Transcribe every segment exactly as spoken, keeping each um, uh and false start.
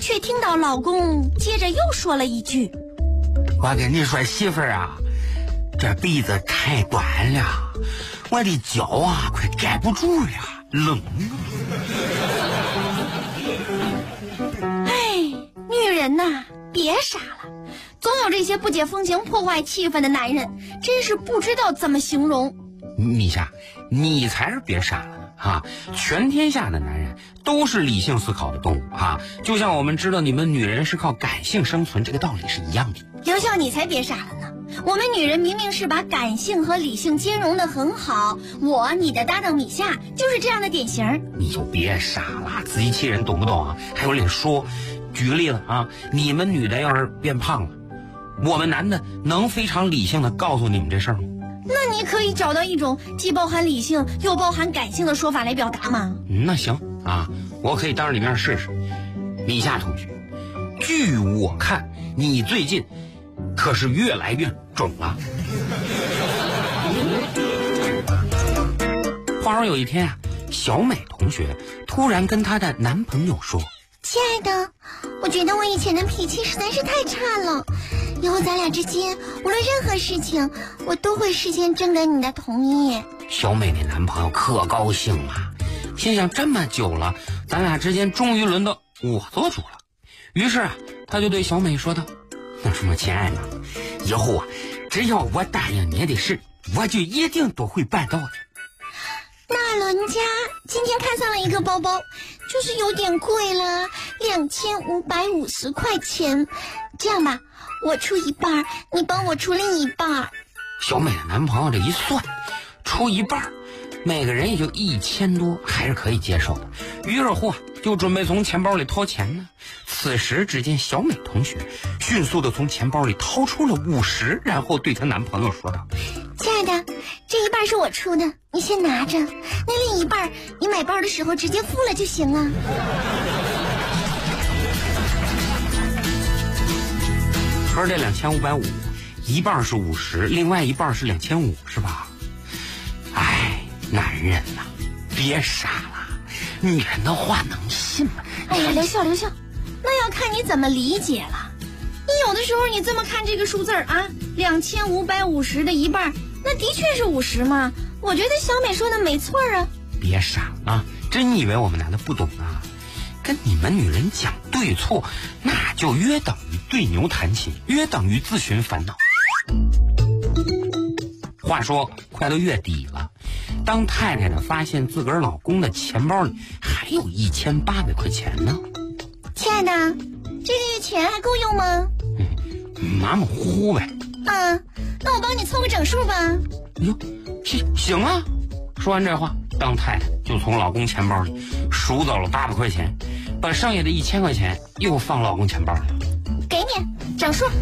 却听到老公接着又说了一句：“ 我跟你说，媳妇儿啊，这被子太短了，我的脚啊快站不住了，冷。” 哎，女人呐，别傻了，总有这些不解风情、破坏气氛的男人，真是不知道怎么形容。 米夏，你才是别傻了啊！全天下的男人都是理性思考的动物啊，就像我们知道你们女人是靠感性生存这个道理是一样的。 刘笑，你才别傻了呢！我们女人明明是把感性和理性兼容的很好，我你的搭档米夏就是这样的典型。 你就别傻了，自欺欺人，懂不懂啊？还有脸说。举个例子啊，你们女的要是变胖了，我们男的能非常理性的告诉你们这事儿吗？ 那你可以找到一种既包含理性又包含感性的说法来表达吗？ 嗯、那行啊，我可以当着你面试试。米夏同学，据我看，你最近可是越来越肿了。话说有一天啊，小美同学突然跟她的男朋友说：“ 亲爱的，我觉得我以前的脾气实在是太差了，以后咱俩之间无论任何事情，我都会事先征得你的同意。” 小美那男朋友可高兴了，心想这么久了，咱俩之间终于轮到我做主了。于是啊，他就对小美说道：“那什么，亲爱的，以后啊，只要我答应你的事，我就一定都会办到的。” 那伦家今天看上了一个包包，就是有点贵了，两千五百五十块钱。这样吧，我出一半，你帮我出另一半。 小美的男朋友这一算，出一半，每个人也就一千多，还是可以接受的。于是乎就准备从钱包里掏钱呢。此时只见小美同学迅速的从钱包里掏出了五十，然后对她男朋友说道：“ 亲爱的，这一半是我出的，你先拿着，那另一半你买包的时候直接付了就行了。” 可是这两千五百五，一半是五十，另外一半是两千五，是吧？哎，男人呐，别傻了，女人的话能信吗？ 哎呀，刘笑刘笑，那要看你怎么理解了。你有的时候你这么看这个数字儿啊，两千五百五十的一半，那的确是五十嘛。我觉得小美说的没错啊。 别傻啊，真以为我们男的不懂啊？跟你们女人讲对错，那就约等于对牛弹琴，约等于自寻烦恼。话说快到月底了，当太太呢发现自个儿老公的钱包里还有一千八百块钱呢。 亲爱的，这个月钱还够用吗？ 嗯，马马虎虎呗。 嗯，那我帮你凑个整数吧。 哟，行行啊。说完这话，当太太就从老公钱包里数走了八百块钱，把剩下的一千块钱又放老公钱包里。 给你整数。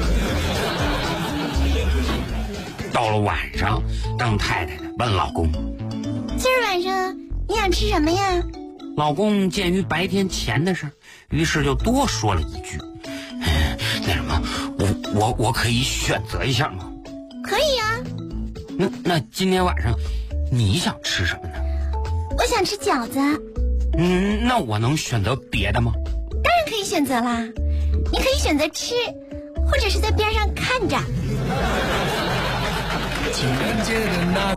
到了晚上，当太太的问老公：“ 今儿晚上你想吃什么呀？” 老公鉴于白天钱的事，于是就多说了一句：“那什么，我我我可以选择一下吗？” 可以啊。 那那今天晚上你想吃什么呢？ 我想吃饺子。 嗯，那我能选择别的吗？ 当然可以选择啦，你可以选择吃，或者是在边上看着。情人节的那，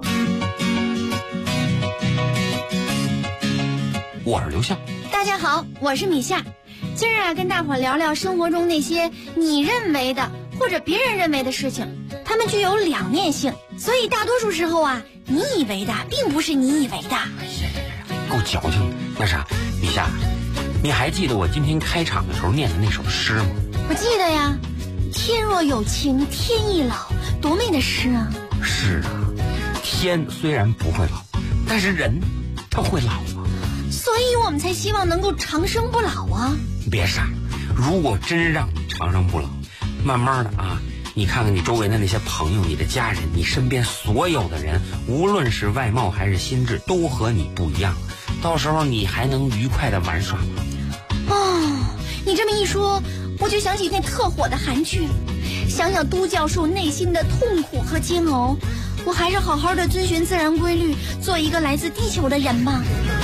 我是刘向。 大家好，我是米夏。今儿啊，跟大伙聊聊生活中那些你认为的或者别人认为的事情，它们具有两面性，所以大多数时候啊，你以为的并不是你以为的。 哎呀呀呀，够矫情。那啥，米夏，你还记得我今天开场的时候念的那首诗吗？ 我记得呀，天若有情天亦老，多美的诗啊！ 是啊，天虽然不会老，但是人他会老啊， 所以我们才希望能够长生不老啊。 别傻，如果真让你长生不老，慢慢的啊，你看看你周围的那些朋友，你的家人，你身边所有的人，无论是外貌还是心智，都和你不一样，到时候你还能愉快的玩耍吗？ 哦，你这么一说，我就想起那特火的韩剧，想想都教授内心的痛苦和煎熬，我还是好好的遵循自然规律，做一个来自地球的人吧。